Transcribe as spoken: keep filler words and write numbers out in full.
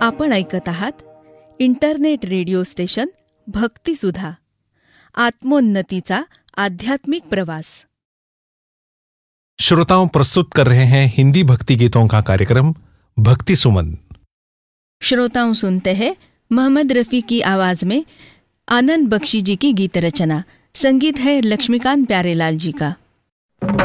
आपण ऐकत आहात इंटरनेट रेडिओ स्टेशन भक्तिसुधा, आत्मोन्नतीचा आध्यात्मिक प्रवास। श्रोताओं, प्रस्तुत कर रहे हैं हिंदी भक्ति गीतों का कार्यक्रम भक्ति सुमन। श्रोताओं, सुनते हैं मोहम्मद रफ़ी की आवाज में आनंद बख्शी जी की गीत रचना। संगीत है लक्ष्मीकांत प्यारेलाल जी का।